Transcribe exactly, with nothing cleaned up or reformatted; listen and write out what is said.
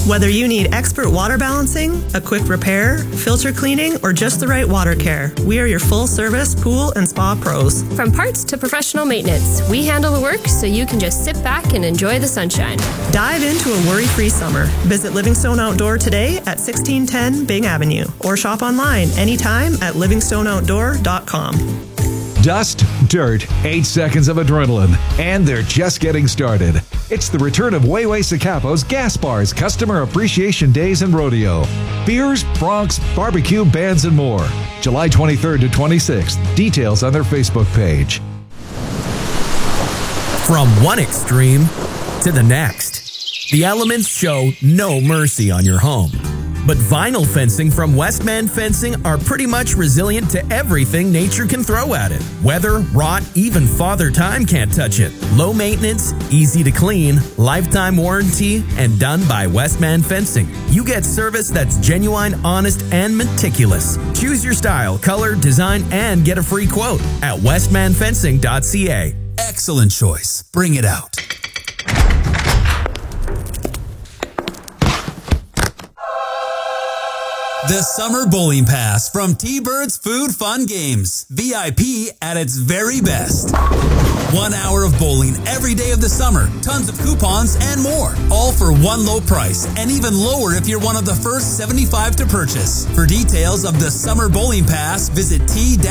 Whether you need expert water balancing, a quick repair, filter cleaning, or just the right water care, we are your full-service pool and spa pros. From parts to professional maintenance, we handle the work so you can just sit back and enjoy the sunshine. Dive into a worry-free summer. Visit Livingstone Outdoor today at sixteen ten Bing Avenue or shop online anytime at livingstone outdoor dot com. Dust, dirt, eight seconds of adrenaline, and they're just getting started. It's the return of Wayway Sacapo's Gas Bars Customer Appreciation Days and Rodeo. Beers, broncs, barbecue, bands, and more. July twenty-third to twenty-sixth. Details on their Facebook page. From one extreme to the next, the elements show no mercy on your home. But vinyl fencing from Westman Fencing are pretty much resilient to everything nature can throw at it. Weather, rot, even Father Time can't touch it. Low maintenance, easy to clean, lifetime warranty, and done by Westman Fencing. You get service that's genuine, honest, and meticulous. Choose your style, color, design, and get a free quote at westman fencing dot c a. Excellent choice. Bring it out. The Summer Bowling Pass from T-Birds Food Fun Games. V I P at its very best. One hour of bowling every day of the summer. Tons of coupons and more. All for one low price and even lower if you're one of the first seventy-five to purchase. For details of the Summer Bowling Pass, visit T